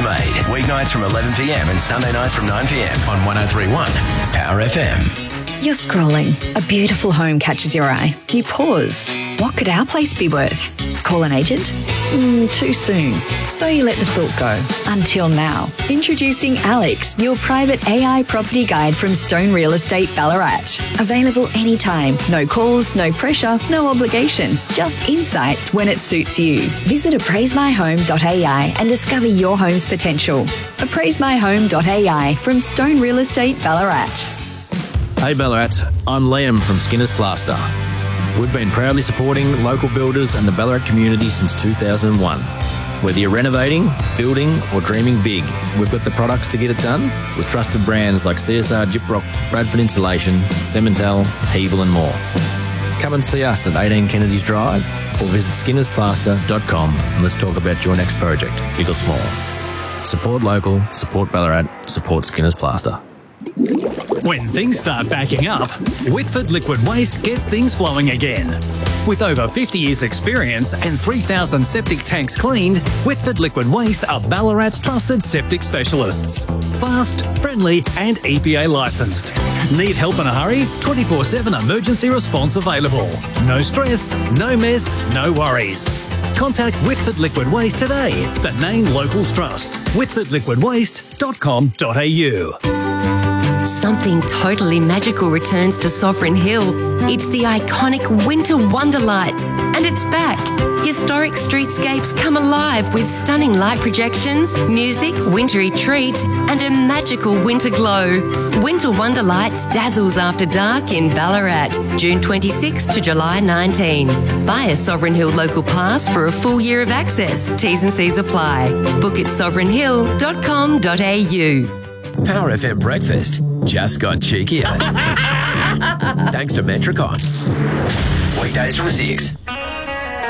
Made. Weeknights from 11 p.m. and Sunday nights from 9 p.m. on 103.1 Power FM. You're scrolling. A beautiful home catches your eye. You pause. What could our place be worth? Call an agent? Too soon. So you let the thought go. Until now. Introducing Alex, your private AI property guide from Stone Real Estate Ballarat. Available anytime. No calls, no pressure, no obligation. Just insights when it suits you. Visit appraisemyhome.ai and discover your home's potential. Appraisemyhome.ai from Stone Real Estate Ballarat. Hey Ballarat, I'm Liam from Skinner's Plaster. We've been proudly supporting local builders and the Ballarat community since 2001. Whether you're renovating, building or dreaming big, we've got the products to get it done with trusted brands like CSR Gyprock, Bradford Insulation, Cemental, Hebel and more. Come and see us at 18 Kennedy's Drive or visit skinnersplaster.com and let's talk about your next project, big or small. Support local, support Ballarat, support Skinner's Plaster. When things start backing up, Whitford Liquid Waste gets things flowing again. With over 50 years' experience and 3,000 septic tanks cleaned, Whitford Liquid Waste are Ballarat's trusted septic specialists. Fast, friendly and EPA licensed. Need help in a hurry? 24/7 emergency response available. No stress, no mess, no worries. Contact Whitford Liquid Waste today. The name locals trust. whitfordliquidwaste.com.au. Something totally magical returns to Sovereign Hill. It's the iconic Winter Wonder Lights, and it's back. Historic streetscapes come alive with stunning light projections, music, wintry treats, and a magical winter glow. Winter Wonder Lights dazzles after dark in Ballarat, June 26 to July 19. Buy a Sovereign Hill local pass for a full year of access. T's and C's apply. Book at sovereignhill.com.au. Power FM Breakfast just got cheekier. Thanks to Metricon. Weekdays from 6.